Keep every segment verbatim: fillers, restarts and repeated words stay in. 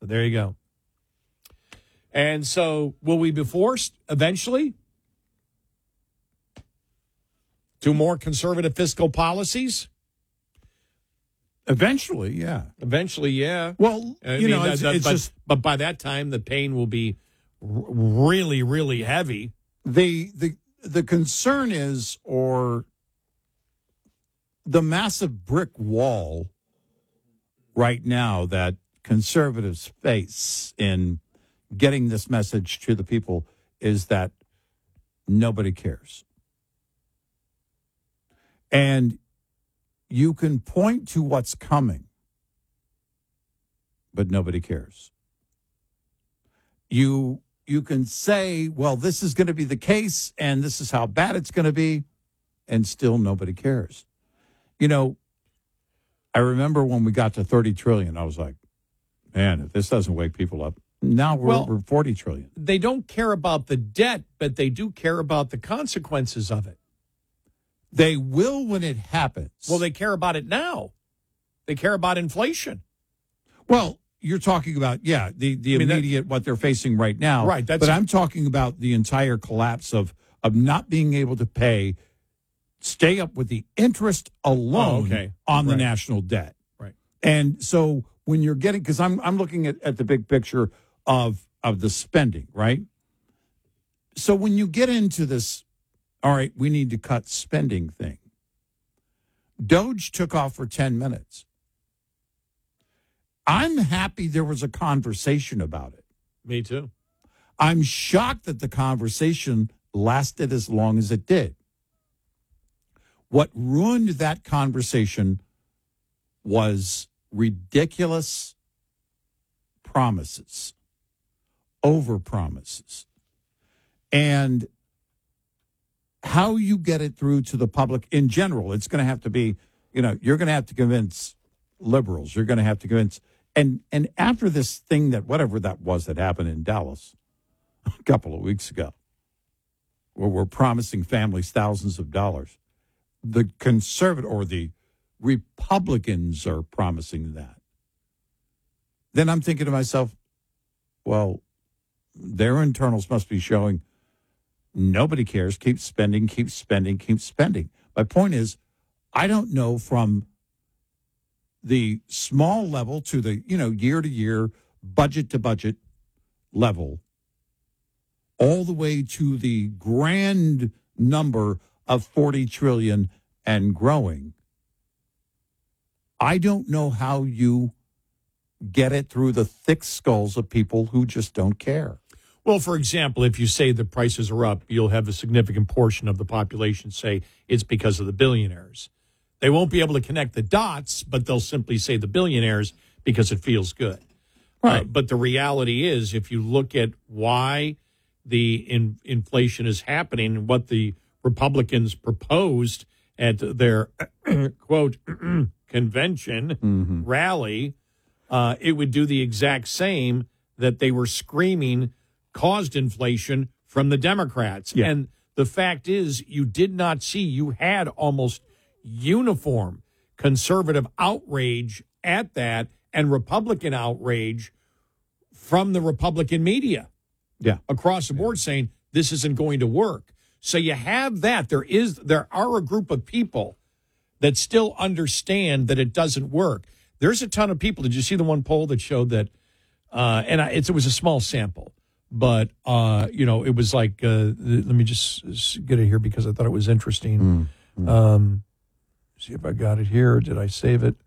So there you go. And so will we be forced eventually to more conservative fiscal policies? Eventually, yeah. Eventually, yeah. Well, I you mean, know, it's, that- it's but, just but by that time, the pain will be r- really, really heavy. the the the concern is, or the massive brick wall right now that conservatives face in getting this message to the people is that nobody cares. And you can point to what's coming, but nobody cares. You you can say, well, this is going to be the case, and this is how bad it's going to be, and still nobody cares. You know, I remember when we got to thirty trillion, I was like, man, if this doesn't wake people up, now we're, Well, we're forty trillion. They don't care about the debt, but they do care about the consequences of it. They will when it happens. Well, they care about it now. They care about inflation. Well, you're talking about, yeah, the, the I mean, that- immediate, what they're facing right now. Right, that's- but I'm talking about the entire collapse of, of not being able to pay, stay up with the interest alone Oh, okay. on the Right. national debt. Right. And so when you're getting, because I'm, I'm looking at, at the big picture of, of the spending, right? So when you get into this, all right, we need to cut spending thing, Doge took off for ten minutes. I'm happy there was a conversation about it. Me too. I'm shocked that the conversation lasted as long as it did. What ruined that conversation was ridiculous promises, over promises. And how you get it through to the public in general, it's going to have to be, you know, you're going to have to convince liberals. You're going to have to convince. And and after this thing that, whatever that was that happened in Dallas a couple of weeks ago, where we're promising families thousands of dollars, the conservative or the Republicans are promising that. Then I'm thinking to myself, well, their internals must be showing nobody cares. Keep spending, keep spending, keep spending. My point is, I don't know from the small level to the, you know, year to year, budget to budget level, all the way to the grand number of forty trillion and growing. I don't know how you get it through the thick skulls of people who just don't care. Well, for example, if you say the prices are up, you'll have a significant portion of the population say it's because of the billionaires. They won't be able to connect the dots, but they'll simply say the billionaires because it feels good. Right. Uh, but the reality is, if you look at why the in, inflation is happening and what the Republicans proposed at their, quote, convention Mm-hmm. rally, uh, it would do the exact same that they were screaming caused inflation from the Democrats. Yeah. And the fact is, you did not see, you had almost uniform conservative outrage at that and Republican outrage from the Republican media Yeah. across the board saying this isn't going to work. So you have that. There is, there are a group of people that still understand that it doesn't work. There's a ton of people. Did you see the one poll that showed that? Uh, and I, it's, it was a small sample, but uh, you know, it was like. Uh, let me just get it here because I thought it was interesting. Mm-hmm. Um, see if I got it here. Did I save it?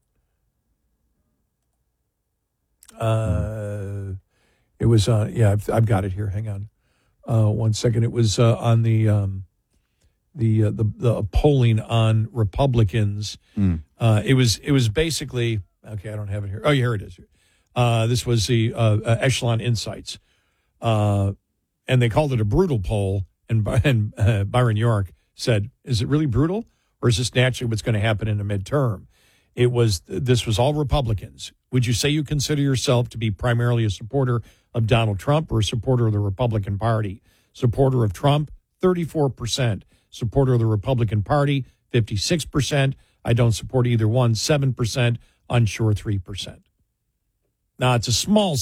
Uh, it was. Uh, yeah, I've, I've got it here. Hang on, uh, one second. It was uh, on the um, the, uh, the the polling on Republicans. Mm. Uh, it was it was basically. Okay, I don't have it here. Oh, here it is. Uh, this was the uh, uh, Echelon Insights, uh, and they called it a brutal poll. And, and uh, Byron York said, "Is it really brutal, or is this naturally what's going to happen in a midterm?" It was. This was all Republicans. Would you say you consider yourself to be primarily a supporter of Donald Trump or a supporter of the Republican Party? Supporter of Trump, thirty-four percent. Supporter of the Republican Party, fifty-six percent. I don't support either one, seven percent. Unsure, three percent. Now, it's a small